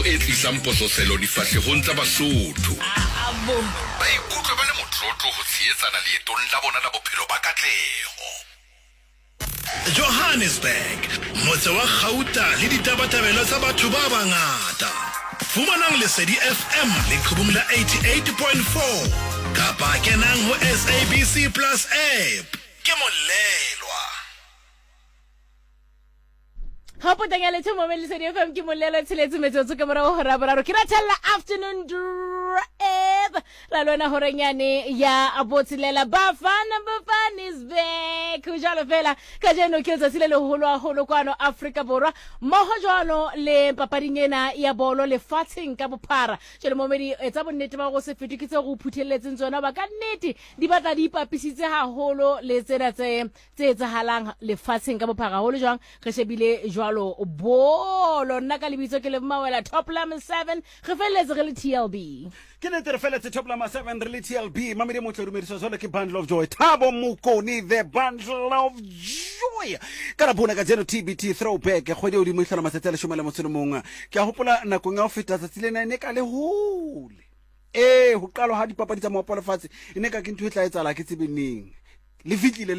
e tlisang pososelo difahlehong tsa Basotho. Abo. Ba ikutlwe ba le motlotlo ho tshehetsana leetong la bona la bophelo ba katleho. Johannesburg, motse wa Gauta le ditabatabelo tsa batho ba bangata. Fumanang Lesedi FM le Qhubung la 88.4 kapa kenang ho SABC Plus app. Ke molelwa. Hapo tangale tu momeli Lesedi FM ke molelo tshiletse metsotso ka morao ho rabararo ke ratella afternoon drive la lona horenyane ya abotsilela Bafana is back jalo fela ka jeno ke tsa le holo a holo kwano Africa borwa moho jwalo le papading ena ya bolo le fatsing ka bophara jalo momedi etsa bonnete ba go se fetukitse go phuthelletseng tsona ba ka nnete di batla di ipapisitse haholo le tsena tse etsahalang le fatsing ka bophara holo jwang re shebile jwalo bolo nna ka lebitso ke le Mawela Top Lam 7 re feletse re le TLB ke ne re feletse Top Lam 7 re le TLB mamedi motho rumediso jole ke Bundle of Joy Thabo Mokoni the Bundle of Joy kana bona ka jeno TBT throwback kgwedi o di mo ihlola matsatsi a 11 ke a hopola nakong ya ho feta tsatsile ne ka le hole ho qalo ha dipapadi tsa mopolo fatshe ene ka ke ntho e tla etsala ke tsebeneng le fitlile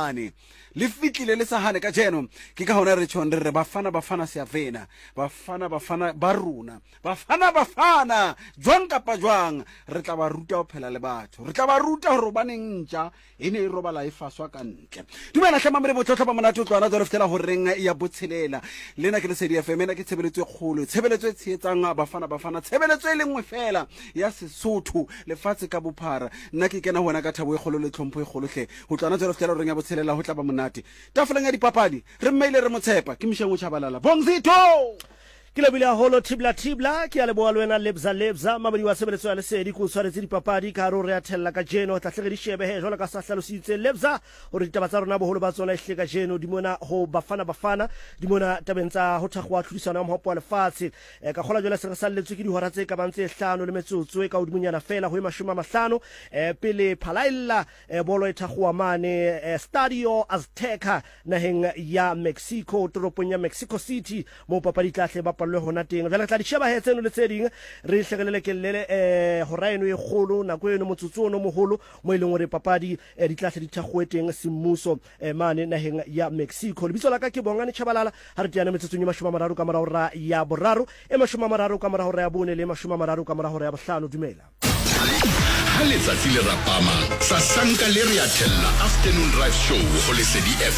le sahane ka jeno ke ka hona re tshone re bafana Siavena bafana ba runa bafana jwang kapa jwang re tla ba ruta ho phela le batho re tla ba ruta hore baneng ntja ene e robala e faswa ka ntle dumela hlama mre botlotlo ba monate o tswana tsore fetela hore reng ya botshelela lena ke Lesedi FM ena ke tshebeletso e kgolo tshebeletso e tshetsang bafana tshebeletso e lengwe fela ya Sesotho lefatshe ka bophara nna ke kena hona ka thabo e kgolo le tlhompho e kgolo hle ho tswana tsore fetela hore reng ya botshelela ho tla ba monate tafoleng ya dipapadi re mmeile re motshepa ke Mshengo Chabalala Bongzito ke lebile holo tibla ke a leboa le wena lebza mabadi wa sebeletso ya Lesedi ku tshwaretse dipapadi ka ro re a thella ka jeno tla tlege di shebe he jwalo ka sa hlalositse lebza hore ditaba tsa rona boholo ba tsona ehle ka jeno di mona ho bafana di mona tabentsa ho thagwa tlhodisana mo hopo lefatshe ka khola jwale se re salletswe ke dihora tse ka bantse 5 le metsotso e ka udimunyana fela ho 50 pele phalailla bolo e thagwa mane Stadio Azteca naheng ya Mexico toropong ya Mexico City mo papadi tlahle ba le hona teng jala tla di sheba hetseno le tseding re hlegelele kelele horaeno e kholo na kweno motsotso no moholo mo ileng re papadi di tlahle di thagweteng semmuso mane naheng ya Mexico lebitso la ka ke Bongane Chabalala ha re tiana metsotso nyama 30 ka mora hora ya boraro 30 ka mora hora ya bone le 30 ka mora hora ya bohlano dumela ha letsatsi le rapama sa sanka le re a thella afternoon drive show ho Lesedi